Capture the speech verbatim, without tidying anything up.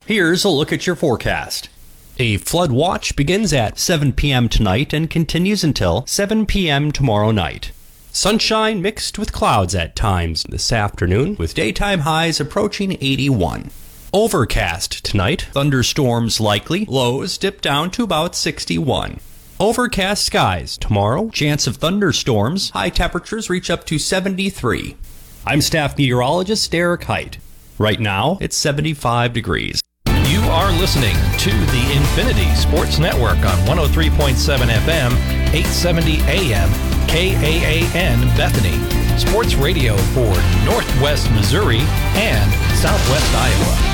Here's a look at your forecast. A flood watch begins at seven p.m. tonight and continues until seven p.m. tomorrow night. Sunshine mixed with clouds at times this afternoon, with daytime highs approaching eighty-one. Overcast tonight, thunderstorms likely, lows dip down to about sixty-one. Overcast skies tomorrow, chance of thunderstorms, high temperatures reach up to seventy-three. I'm staff meteorologist Derek Height. Right now, it's seventy-five degrees. You are listening to the Infinity Sports Network on one oh three point seven F M, eight seventy A M, K A A N Bethany. Sports radio for Northwest Missouri and Southwest Iowa.